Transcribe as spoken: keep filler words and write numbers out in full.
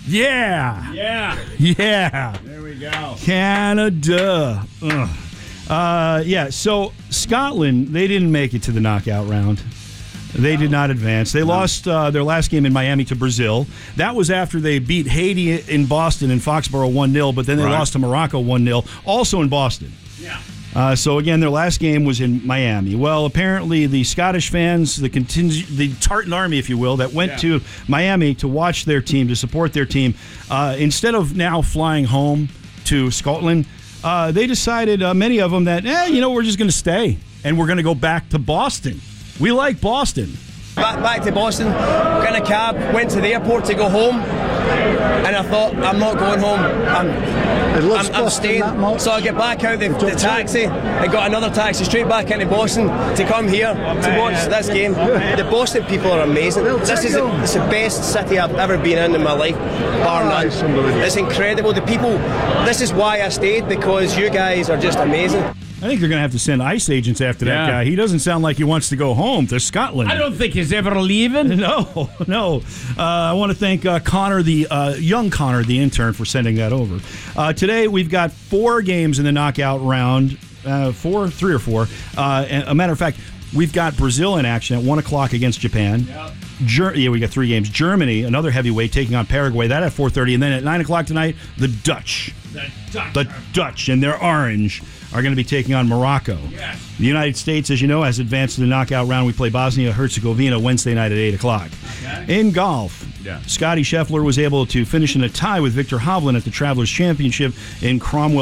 Yeah. Yeah. Yeah. There we go. Canada. Ugh. Uh, yeah, so Scotland, they didn't make it to the knockout round. They did not advance. They lost uh, their last game in Miami to Brazil. That was after they beat Haiti in Boston in Foxborough one nil, but then they Right. lost to Morocco one nil, also in Boston. Yeah. Uh, so, again, their last game was in Miami. Well, apparently the Scottish fans, the conting- the Tartan Army, if you will, that went Yeah. to Miami to watch their team, to support their team, uh, instead of now flying home to Scotland, uh, they decided, uh, many of them, that, eh, you know, we're just going to stay, and we're going to go back to Boston. We like Boston. Back, back to Boston, got in a cab, went to the airport to go home, and I thought, I'm not going home. I'm, I'm, I'm staying. So I get back out the, the taxi and got another taxi straight back into Boston to come here to watch this game. The Boston people are amazing. This is the, it's the best city I've ever been in in my life, bar none. It's incredible. The people, this is why I stayed, because you guys are just amazing. I think they're going to have to send ICE agents after that Yeah. guy. He doesn't sound like he wants to go home to Scotland. I don't think he's ever leaving. No, no. Uh, I want to thank uh, Connor, the uh, young Connor, the intern, for sending that over. Uh, today we've got four games in the knockout round. Uh, four, three or four. Uh, and a matter of fact, we've got Brazil in action at one o'clock against Japan. Yep. Ger- yeah, we got three games. Germany, another heavyweight, taking on Paraguay. That at four thirty, and then at nine o'clock tonight, the Dutch. The Dutch. The Dutch, and they're orange, are going to be taking on Morocco. Yes. The United States, as you know, has advanced to the knockout round. We play Bosnia-Herzegovina Wednesday night at eight o'clock. Okay. In golf, Yeah. Scotty Scheffler was able to finish in a tie with Victor Hovland at the Travelers Championship in Cromwell.